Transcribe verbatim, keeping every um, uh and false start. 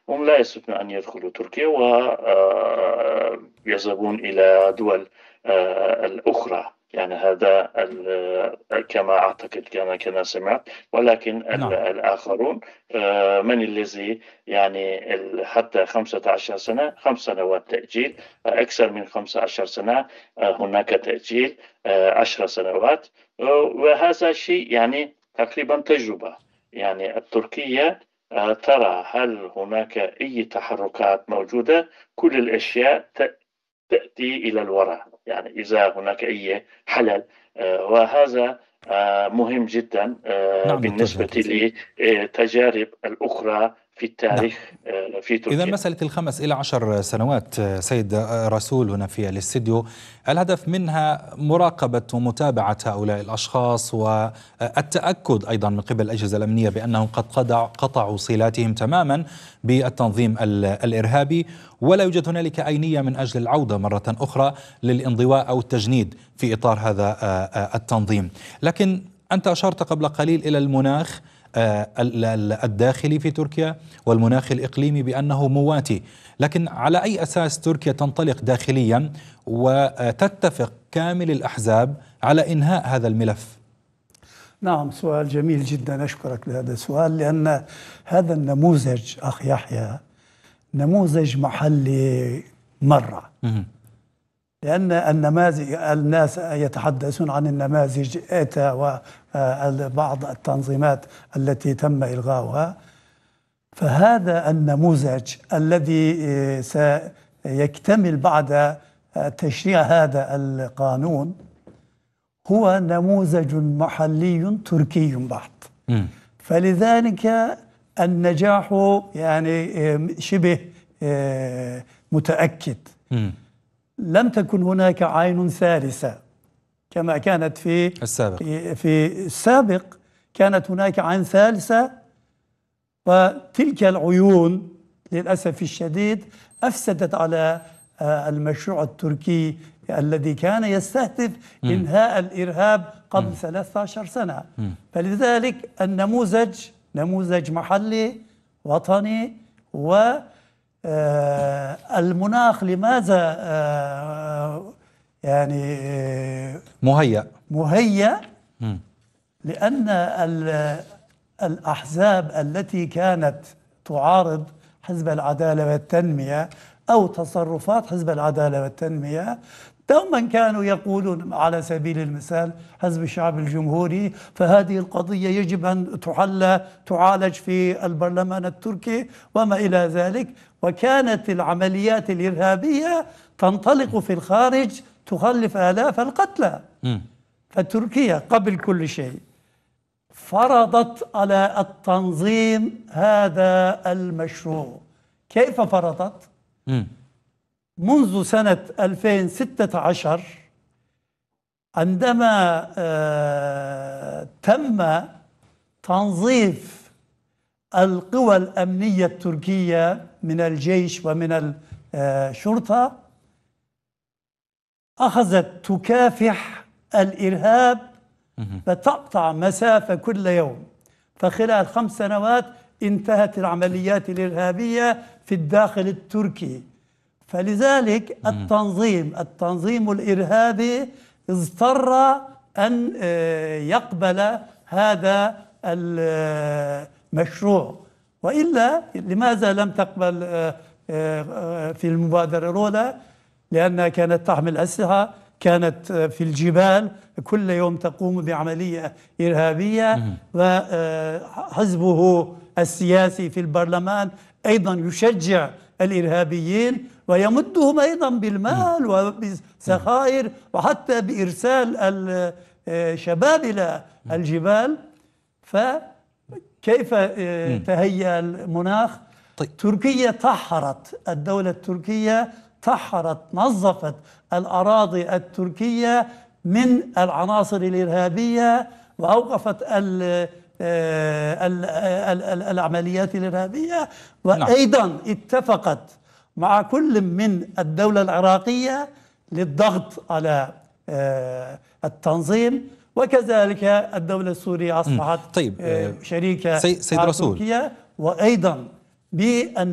هم لا يستطيعون أن يدخلوا تركيا ويذهبون إلى دول الأخرى. يعني هذا كما أعتقد كما كما سمعت. ولكن نعم. الآخرون من الذي يعني حتى خمسة عشر سنة، خمس سنوات تأجيل، أكثر من خمسة عشر سنة هناك تأجيل، عشر سنوات. وهذا شيء يعني تقريبا تجربة. يعني التركية ترى هل هناك أي تحركات موجودة، كل الأشياء تأتي إلى الوراء، يعني إذا هناك أي حلل. وهذا مهم جدا نعم دكتور بالنسبة جنكيز. للتجارب الأخرى في نعم. التاريخ في إذا تركيا. مسألة الخمس إلى عشر سنوات سيد رسول هنا في الاستديو، الهدف منها مراقبة ومتابعة هؤلاء الأشخاص والتأكد أيضا من قبل الأجهزة الأمنية بأنهم قد قطعوا صلاتهم تماما بالتنظيم الإرهابي، ولا يوجد هنالك أي نية من أجل العودة مرة أخرى للانضواء أو التجنيد في إطار هذا التنظيم. لكن أنت أشرت قبل قليل إلى المناخ الداخلي في تركيا والمناخ الإقليمي بأنه مواتي، لكن على أي أساس تركيا تنطلق داخليا وتتفق كامل الأحزاب على إنهاء هذا الملف؟ نعم، سؤال جميل جدا، أشكرك لهذا السؤال، لأن هذا النموذج أخ يحيى نموذج محلي مرة. لأن النماذج، الناس يتحدثون عن النماذج إيتا وبعض التنظيمات التي تم إلغاؤها، فهذا النموذج الذي سيكتمل بعد تشريع هذا القانون هو نموذج محلي تركي بحت. فلذلك النجاح يعني شبه متأكد. لم تكن هناك عين ثالثة كما كانت في السابق. في السابق كانت هناك عين ثالثة، وتلك العيون للأسف الشديد أفسدت على المشروع التركي الذي كان يستهدف م. إنهاء الإرهاب قبل م. ثلاثة عشر سنة. م. فلذلك النموذج نموذج محلي وطني. و آه المناخ لماذا آه يعني آه مهيأ مهيأ م. لأن الأحزاب التي كانت تعارض حزب العدالة والتنمية أو تصرفات حزب العدالة والتنمية دوما كانوا يقولون، على سبيل المثال حزب الشعب الجمهوري، فهذه القضية يجب أن تحل تعالج في البرلمان التركي وما إلى ذلك. وكانت العمليات الإرهابية تنطلق في الخارج تخلف آلاف القتلى. فتركيا قبل كل شيء فرضت على التنظيم هذا المشروع. كيف فرضت؟ م. منذ سنة ألفين وستة عشر عندما آه تم تنظيف القوى الأمنية التركية من الجيش ومن الشرطة، أخذت تكافح الإرهاب فتقطع مسافة كل يوم. فخلال خمس سنوات انتهت العمليات الإرهابية في الداخل التركي. فلذلك التنظيم التنظيم الإرهابي اضطر أن يقبل هذا المشروع. وإلا لماذا لم تقبل في المبادرة الأولى؟ لأنها كانت تحمل أسلحة، كانت في الجبال، كل يوم تقوم بعملية إرهابية، وحزبه السياسي في البرلمان أيضا يشجع الإرهابيين ويمدهم أيضا بالمال وبالسخائر وحتى بإرسال الشباب إلى الجبال. فكيف تهيأ المناخ؟ طيب. تركيا طهرت، الدولة التركية طهرت، نظفت الأراضي التركية من العناصر الإرهابية وأوقفت ال ال ال العمليات الإرهابية. وأيضا اتفقت مع كل من الدولة العراقية للضغط على التنظيم، وكذلك الدولة السورية أصبحت طيب. شريكة سيد مع رسول. تركيا. وأيضا بأن